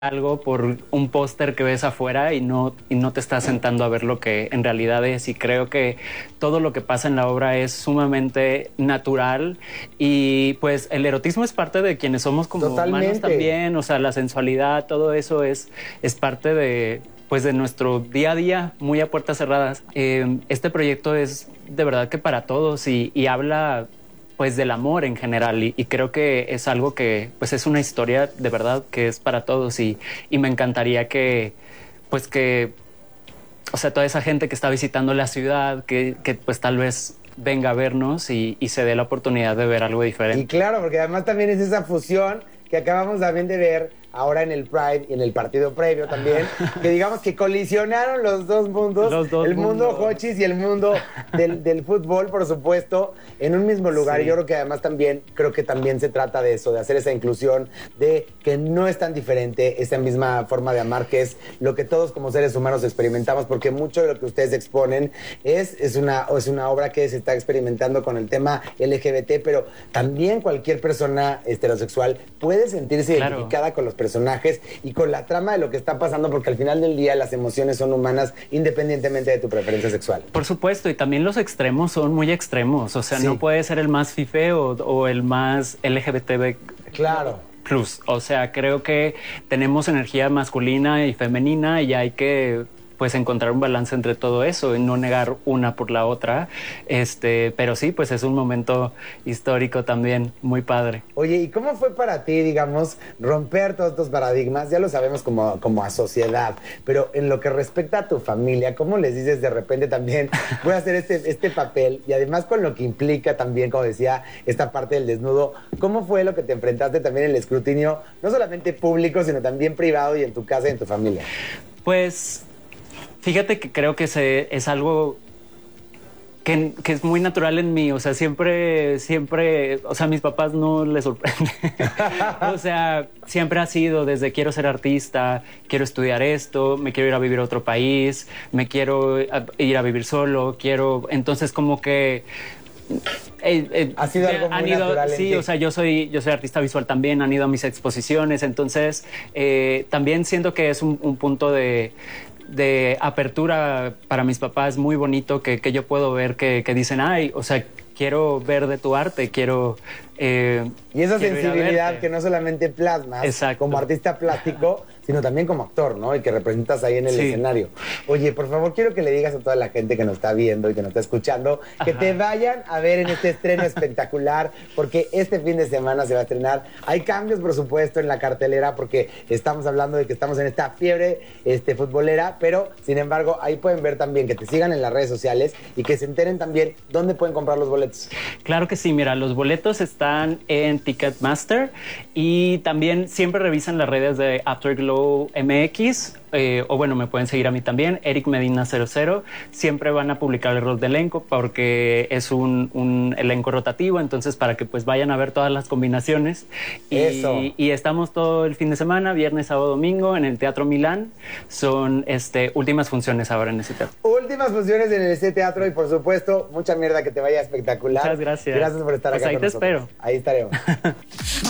algo por un póster que ves afuera y no te estás sentando a ver lo que en realidad es. Y creo que todo lo que pasa en la obra es sumamente natural y pues el erotismo es parte de quienes somos como humanos también. O sea, la sensualidad, todo eso es parte de pues de nuestro día a día, muy a puertas cerradas. Este proyecto es de verdad que para todos y habla pues del amor en general y creo que es algo que pues es una historia de verdad que es para todos y me encantaría que pues que o sea toda esa gente que está visitando la ciudad que pues tal vez venga a vernos y se dé la oportunidad de ver algo diferente. Y claro, porque además también es esa fusión que acabamos también de ver ahora en el Pride y en el partido previo también, que digamos que colisionaron los dos mundos, el mundo hochis y el mundo del fútbol, por supuesto, en un mismo lugar. Sí. Yo creo que además también se trata de eso, de hacer esa inclusión, de que no es tan diferente esa misma forma de amar, que es lo que todos como seres humanos experimentamos, porque mucho de lo que ustedes exponen es una obra que se está experimentando con el tema LGBT, pero también cualquier persona heterosexual puede sentirse identificada con los personajes y con la trama de lo que está pasando, porque al final del día las emociones son humanas independientemente de tu preferencia sexual. Por supuesto, y también los extremos son muy extremos, o sea, no puede ser el más fife o el más LGBTB. Claro. Plus, o sea, creo que tenemos energía masculina y femenina y hay que pues encontrar un balance entre todo eso y no negar una por la otra, pero sí, pues es un momento histórico también muy padre. Oye, ¿y cómo fue para ti, digamos, romper todos estos paradigmas? Ya lo sabemos como a sociedad, pero en lo que respecta a tu familia, ¿cómo les dices de repente también voy a hacer este papel? Y además con lo que implica también, como decía, esta parte del desnudo, ¿cómo fue lo que te enfrentaste también en el escrutinio, no solamente público, sino también privado y en tu casa y en tu familia? Pues fíjate que creo que es algo que es muy natural en mí, o sea, siempre, o sea, a mis papás no les sorprende. O sea, siempre ha sido desde quiero ser artista, quiero estudiar esto, me quiero ir a vivir a otro país, me quiero ir a vivir solo, entonces como que ha sido algo muy natural en ti. O sea, yo soy artista visual también, han ido a mis exposiciones, entonces también siento que es un punto de apertura para mis papás muy bonito que yo puedo ver que dicen, ay, o sea, quiero ver de tu arte, quiero... y esa sensibilidad que no solamente plasmas como artista plástico, sino también como actor, ¿no? Y que representas ahí en el escenario. Oye, por favor, quiero que le digas a toda la gente que nos está viendo y que nos está escuchando que te vayan a ver en este estreno espectacular, porque este fin de semana se va a estrenar. Hay cambios, por supuesto, en la cartelera, porque estamos hablando de que estamos en esta fiebre futbolera, pero, sin embargo, ahí pueden ver también que te sigan en las redes sociales y que se enteren también dónde pueden comprar los boletos. Claro que sí, mira, los boletos están en Ticketmaster y también siempre revisan las redes de Afterglow MX, o bueno, me pueden seguir a mí también, Eric Medina 00. Siempre van a publicar el rol de elenco porque es un elenco rotativo, entonces para que pues vayan a ver todas las combinaciones. Y estamos todo el fin de semana, viernes, sábado, domingo, en el Teatro Milán. Son últimas funciones ahora en ese teatro. Últimas funciones en ese teatro y por supuesto, mucha mierda, que te vaya espectacular. Muchas gracias. Gracias por estar acá con nosotros. Ahí te espero. Ahí estaremos.